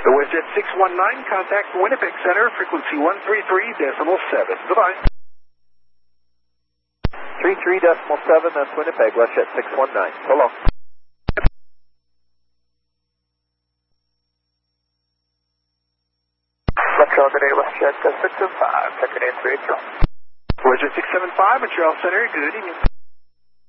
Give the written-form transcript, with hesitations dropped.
The WestJet 619, contact Winnipeg Center, frequency 133.7. Goodbye. 33.7, that's Winnipeg, WestJet 619. So long. Montreal, good day, WestJet 675, checking in 380. WestJet 675, Montreal Center, good evening.